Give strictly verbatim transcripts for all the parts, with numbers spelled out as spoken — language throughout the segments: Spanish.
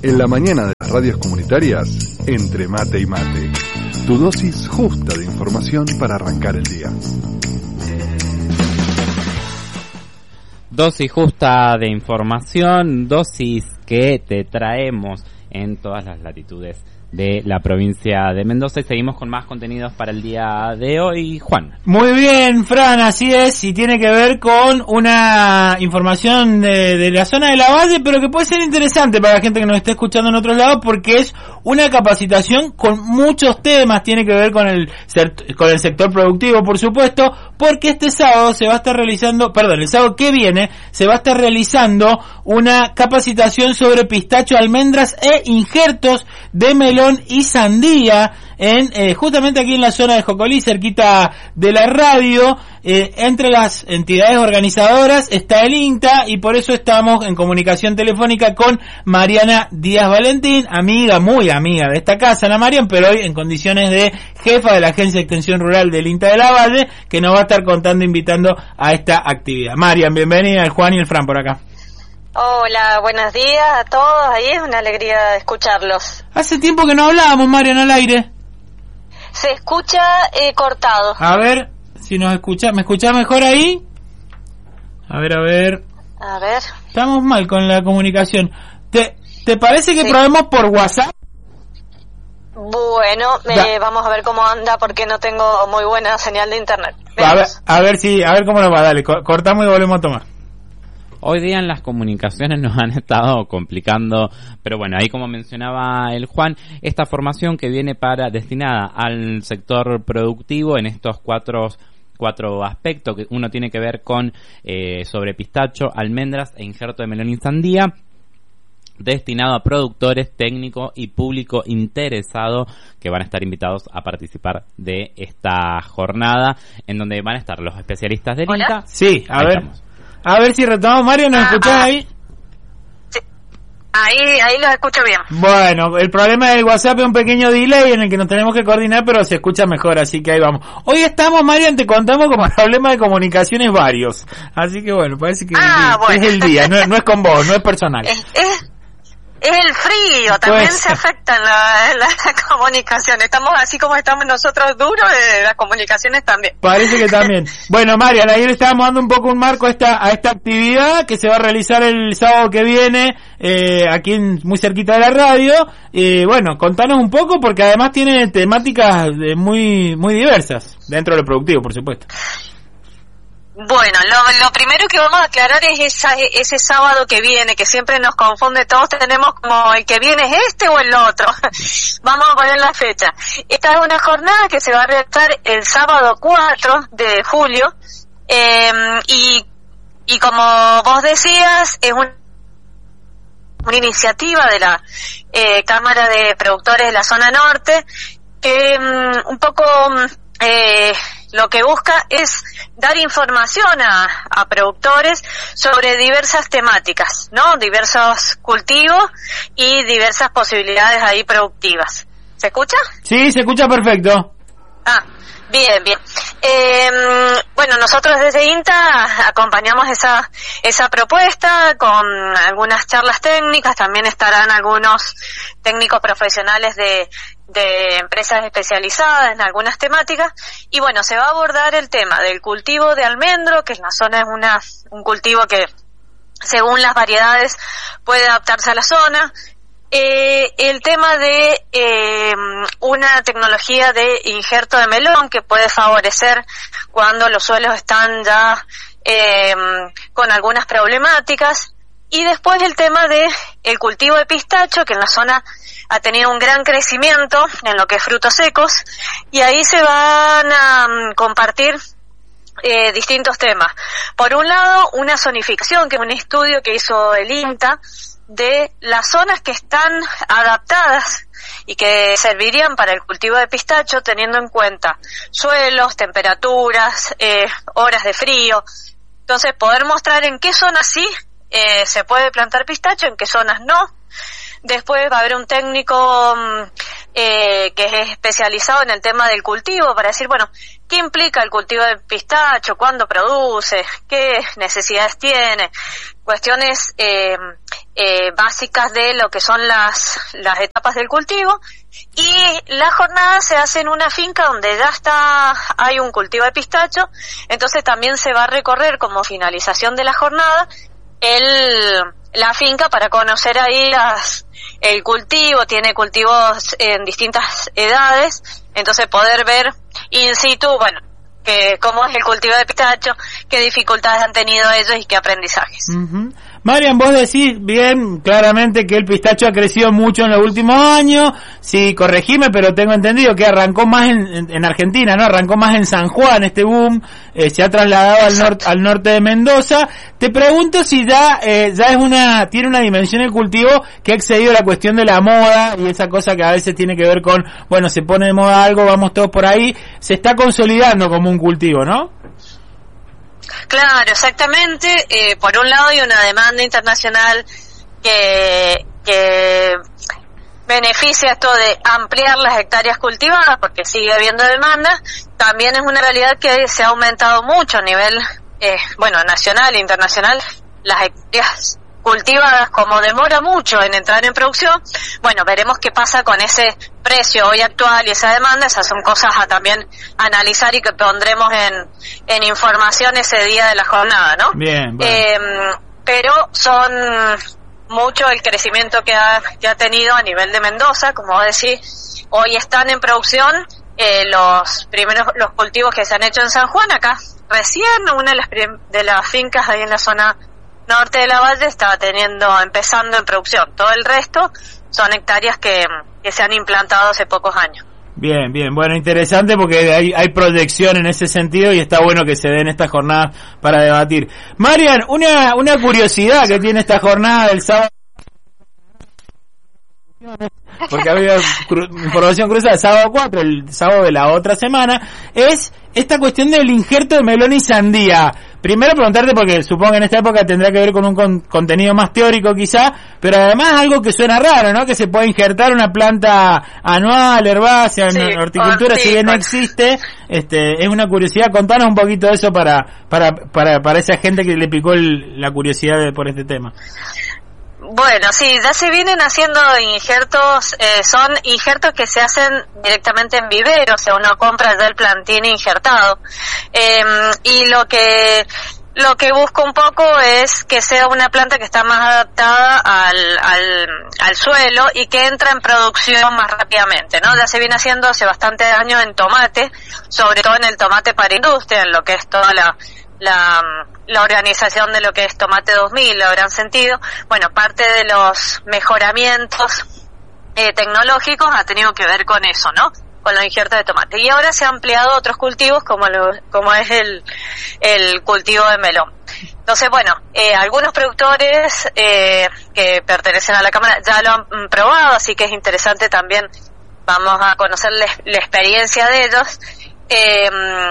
En la mañana de las radios comunitarias, Entre Mate y Mate. Tu dosis justa de información para arrancar el día. Dosis justa de información, dosis que te traemos en todas las latitudes de la provincia de Mendoza, y seguimos con más contenidos para el día de hoy. Juan. Muy bien, Fran, así es, y tiene que ver con una información de, de la zona de la Valle, pero que puede ser interesante para la gente que nos esté escuchando en otros lados, porque es una capacitación con muchos temas. Tiene que ver con el con el sector productivo, por supuesto, porque este sábado se va a estar realizando, perdón, el sábado que viene se va a estar realizando una capacitación sobre pistacho, almendras e injertos de melón y sandía en eh, justamente aquí en la zona de Jocolí, cerquita de la radio. Eh, entre las entidades organizadoras está el INTA, y por eso estamos en comunicación telefónica con Mariana Díaz Valentín, amiga, muy amiga de esta casa, la Marian, pero hoy en condiciones de jefa de la Agencia de Extensión Rural del INTA de la Valle, que nos va a estar contando, invitando a esta actividad. Marian, bienvenida, el Juan y el Fran por acá. Hola, buenos días a todos, ahí es una alegría escucharlos. Hace tiempo que no hablábamos, Marian, al aire. Se escucha eh, cortado. A ver, si nos escucha, ¿me escuchás mejor ahí? A ver, a ver. A ver. Estamos mal con la comunicación. ¿Te, te parece que sí. probemos por WhatsApp? Bueno, eh, vamos a ver cómo anda, porque no tengo muy buena señal de internet. A ver, a ver si, a ver cómo nos va, dale, cortamos y volvemos a tomar. Hoy día en las comunicaciones nos han estado complicando, pero bueno, ahí como mencionaba el Juan, esta formación que viene para destinada al sector productivo en estos cuatro cuatro aspectos, que uno tiene que ver con eh, sobre pistacho, almendras e injerto de melón y sandía, destinado a productores, técnicos y público interesado que van a estar invitados a participar de esta jornada, en donde van a estar los especialistas del INTA. Sí, a ahí ver. Estamos. A ver si retomamos, Mario, ¿nos ah, escuchás ah, ahí? Sí. Ahí, ahí los escucho bien. Bueno, el problema del WhatsApp es un pequeño delay en el que nos tenemos que coordinar, pero se escucha mejor, así que ahí vamos. Hoy estamos, Marian, te contamos con problemas de comunicaciones varios. Así que bueno, parece que ah, es, bueno. es el día, no, no es con vos, no es personal. Es, es, es el frío, también Pues, se afecta en la, en la comunicación. Estamos así como estamos nosotros duros, eh, las comunicaciones también. Parece que también. Bueno, Marian, ayer estábamos dando un poco un marco a esta, a esta actividad que se va a realizar el sábado que viene, eh, aquí en, muy cerquita de la radio. Y eh, bueno, contanos un poco, porque además tiene temáticas de muy, muy diversas, dentro de lo productivo, por supuesto. Bueno, lo, lo primero que vamos a aclarar es esa, ese sábado que viene, que siempre nos confunde, todos tenemos como el que viene es este o el otro. Vamos a poner la fecha. Esta es una jornada que se va a realizar el sábado cuatro de julio, eh, y, y como vos decías, es un, una iniciativa de la eh, Cámara de Productores de la Zona Norte, que um, un poco... Eh, lo que busca es dar información a, a productores sobre diversas temáticas, ¿no? Diversos cultivos y diversas posibilidades ahí productivas. ¿Se escucha? Sí, se escucha perfecto. Ah, bien, bien. Eh, bueno, nosotros desde INTA acompañamos esa esa propuesta con algunas charlas técnicas, también estarán algunos técnicos profesionales de de empresas especializadas en algunas temáticas, y bueno, se va a abordar el tema del cultivo de almendro, que en la zona es una un cultivo que según las variedades puede adaptarse a la zona, eh, el tema de eh, una tecnología de injerto de melón que puede favorecer cuando los suelos están ya eh, con algunas problemáticas, y después el tema de el cultivo de pistacho, que en la zona ha tenido un gran crecimiento en lo que es frutos secos, y ahí se van a um, compartir eh, distintos temas. Por un lado, una zonificación, que es un estudio que hizo el INTA de las zonas que están adaptadas y que servirían para el cultivo de pistacho, teniendo en cuenta suelos, temperaturas, eh, horas de frío. Entonces, poder mostrar en qué zonas sí eh, se puede plantar pistacho, en qué zonas no. Después va a haber un técnico eh, que es especializado en el tema del cultivo para decir, bueno, ¿qué implica el cultivo del pistacho? ¿Cuándo produce? ¿Qué necesidades tiene? Cuestiones eh, eh, básicas de lo que son las, las etapas del cultivo. Y la jornada se hace en una finca donde ya está, hay un cultivo de pistacho, entonces también se va a recorrer como finalización de la jornada el, la finca para conocer ahí las, el cultivo, tiene cultivos en distintas edades, entonces poder ver in situ, bueno, que cómo es el cultivo de pistacho, qué dificultades han tenido ellos y qué aprendizajes. Uh-huh. Marian, vos decís bien claramente que el pistacho ha crecido mucho en los últimos años. Sí, corregime, pero tengo entendido que arrancó más en, en, en Argentina, ¿no? Arrancó más en San Juan este boom, eh, se ha trasladado al norte, al norte de Mendoza. Te pregunto si ya, eh, ya es una, tiene una dimensión el cultivo que ha excedido la cuestión de la moda y esa cosa que a veces tiene que ver con, bueno, se pone de moda algo, vamos todos por ahí. Se está consolidando como un cultivo, ¿no? Claro, exactamente. Eh, por un lado hay una demanda internacional que, que beneficia esto de ampliar las hectáreas cultivadas porque sigue habiendo demanda. También es una realidad que se ha aumentado mucho a nivel, eh, bueno, nacional e internacional, las hectáreas cultivadas. Como demora mucho en entrar en producción, bueno, veremos qué pasa con ese precio hoy actual y esa demanda. Esas son cosas a también analizar y que pondremos en, en información ese día de la jornada, ¿no? Bien, bueno. Eh, pero son mucho el crecimiento que ha, que ha tenido a nivel de Mendoza, como vos decís, hoy están en producción eh, los primeros, los cultivos que se han hecho en San Juan. Acá recién una de las, de las fincas ahí en la zona norte de la valle está teniendo, empezando en producción. Todo el resto son hectáreas que, que se han implantado hace pocos años. Bien, bien, bueno, interesante porque hay, hay proyección en ese sentido y está bueno que se den estas jornadas para debatir. Marian, una, una curiosidad que tiene esta jornada del sábado, porque había cru- información cruzada el sábado cuatro, el sábado de la otra semana, es esta cuestión del injerto de melón y sandía. Primero preguntarte, porque supongo que en esta época tendrá que ver con un con, contenido más teórico quizá, pero además algo que suena raro, ¿no? Que se puede injertar una planta anual, herbácea, sí, en horticultura, si bien no existe, este, es una curiosidad. Contanos un poquito de eso para, para, para, para esa gente que le picó el, la curiosidad de, por este tema. Bueno, sí, ya se vienen haciendo injertos, eh, son injertos que se hacen directamente en vivero, o sea, uno compra ya el plantín injertado. Eh, y lo que lo que busco un poco es que sea una planta que está más adaptada al, al, al suelo y que entra en producción más rápidamente, ¿no? Ya se viene haciendo hace bastantes años en tomate, sobre todo en el tomate para industria, en lo que es toda la la la organización de lo que es Tomate dos mil, lo habrán sentido. Bueno, parte de los mejoramientos eh, tecnológicos ha tenido que ver con eso, ¿no? Con los injertos de tomate. Y ahora se han ampliado otros cultivos como lo, como es el el cultivo de melón. Entonces, bueno, eh, algunos productores eh, que pertenecen a la Cámara ya lo han probado, así que es interesante también. Vamos a conocer la, la experiencia de ellos. Eh,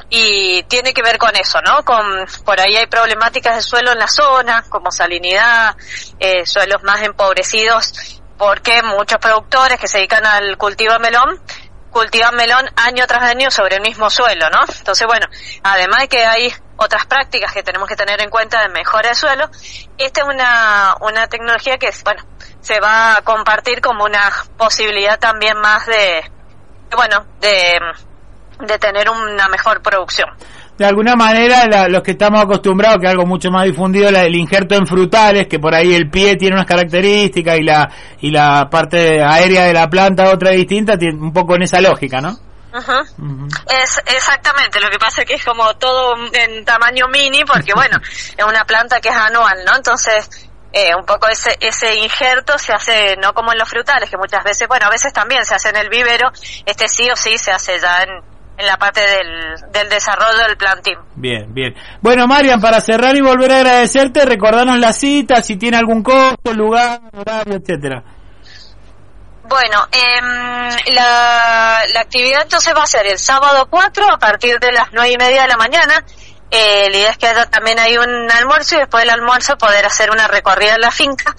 y tiene que ver con eso, ¿no? Con, por ahí hay problemáticas de suelo en la zona, como salinidad, eh, suelos más empobrecidos, porque muchos productores que se dedican al cultivo de melón, cultivan melón año tras año sobre el mismo suelo, ¿no? Entonces, bueno, además de que hay otras prácticas que tenemos que tener en cuenta de mejora de suelo, esta es una, una tecnología que, bueno, se va a compartir como una posibilidad también más de, bueno, de de tener una mejor producción. De alguna manera, la, los que estamos acostumbrados, que es algo mucho más difundido, la, el injerto en frutales, que por ahí el pie tiene unas características y la y la parte aérea de la planta otra distinta, tiene un poco en esa lógica, ¿no? Uh-huh. Uh-huh. Es exactamente, lo que pasa es que es como todo en tamaño mini, porque bueno, es una planta que es anual, ¿no? Entonces, eh, un poco ese ese injerto se hace no como en los frutales, que muchas veces, bueno, a veces también se hace en el vivero, este sí o sí se hace ya en en la parte del, del desarrollo del plantín. Bien, bien. Bueno, Marian, para cerrar y volver a agradecerte, recordarnos la cita, si tiene algún costo, lugar, horario, etcétera. Bueno, eh, la, la actividad entonces va a ser el sábado cuatro a partir de las nueve y media de la mañana. Eh, la idea es que haya también hay un almuerzo y después del almuerzo poder hacer una recorrida en la finca.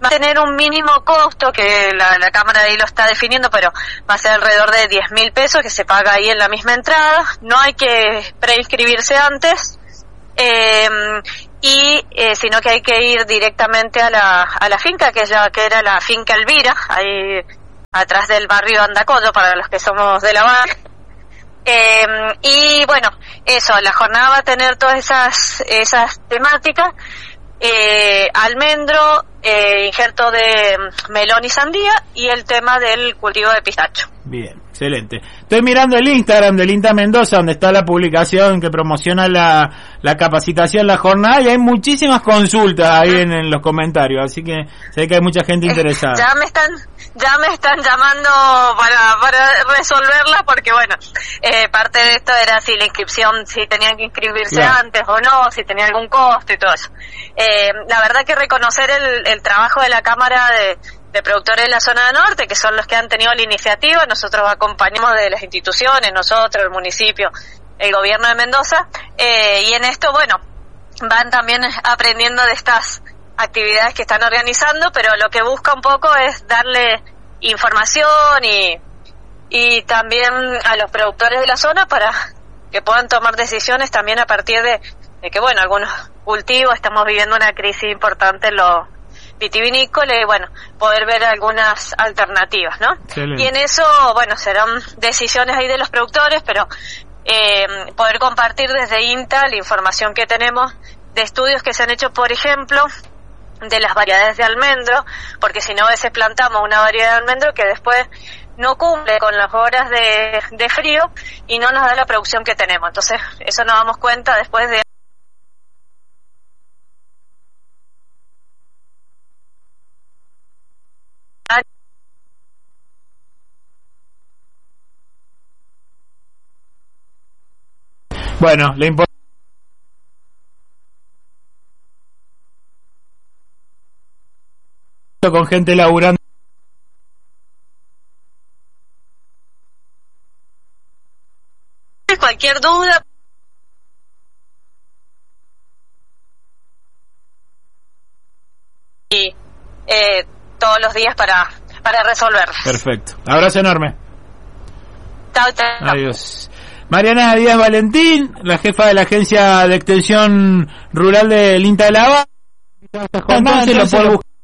va a tener un mínimo costo que la, la Cámara de ahí lo está definiendo, pero va a ser alrededor de diez mil pesos que se paga ahí en la misma entrada. No hay que preinscribirse antes, eh, y eh, sino que hay que ir directamente a la a la finca, que, es la, que era la finca Elvira, ahí atrás del barrio Andacollo, para los que somos de la barra. Eh, y bueno, eso, la jornada va a tener todas esas esas temáticas, eh, almendro, eh, injerto de melón y sandía, y el tema del cultivo de pistacho. Bien, excelente. Estoy mirando el Instagram del INTA Mendoza, donde está la publicación que promociona la, la capacitación, la jornada, y hay muchísimas consultas ahí en, en los comentarios, así que sé que hay mucha gente interesada. Eh, ya me están ya me están llamando para para resolverla, porque bueno, eh, parte de esto era si la inscripción, si tenían que inscribirse claro. antes o no, si tenía algún costo y todo eso. Eh, la verdad que reconocer el, el trabajo de la Cámara de de productores de la zona norte, que son los que han tenido la iniciativa. Nosotros acompañamos de las instituciones, nosotros, el municipio, el gobierno de Mendoza, eh, y en esto, bueno, van también aprendiendo de estas actividades que están organizando, pero lo que busca un poco es darle información y, y también a los productores de la zona para que puedan tomar decisiones también a partir de, de que, bueno, algunos cultivos, estamos viviendo una crisis importante en los vitivinícola, y bueno, poder ver algunas alternativas, ¿no? Excelente. Y en eso, bueno, serán decisiones ahí de los productores, pero eh, poder compartir desde INTA la información que tenemos de estudios que se han hecho, por ejemplo, de las variedades de almendro, porque si no, a veces plantamos una variedad de almendro que después no cumple con las horas de, de frío y no nos da la producción que tenemos. Entonces, eso nos damos cuenta después de Bueno, le importa con gente laburando. Cualquier duda. Y eh, todos los días para para resolver. Perfecto. Abrazo enorme. Chao, chao. Adiós. Mariana Díaz Valentín, la jefa de la Agencia de Extensión Rural del INTA de la Valle. Entonces lo puede buscar.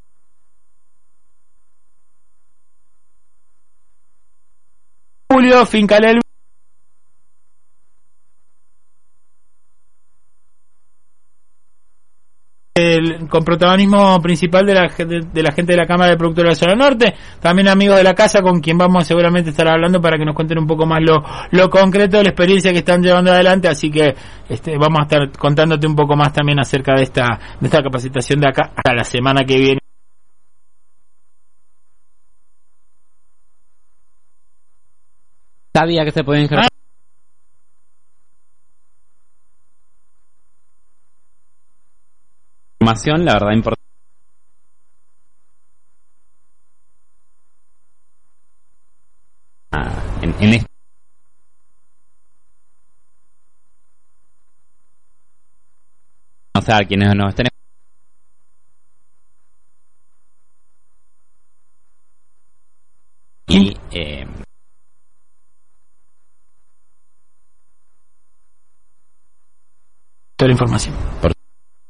Julio, Fincalel. El, con protagonismo principal de la, de, de la gente de la Cámara de Productores de la Zona Norte, también amigos de la casa con quien vamos seguramente a estar hablando para que nos cuenten un poco más lo, lo concreto de la experiencia que están llevando adelante, así que este, vamos a estar contándote un poco más también acerca de esta, de esta capacitación de acá hasta la semana que viene. Sabía que se pueden injertar. Información, la verdad, importante. Ah, en, en este. O sea, quienes nos estén. Y. Eh, toda la información. Por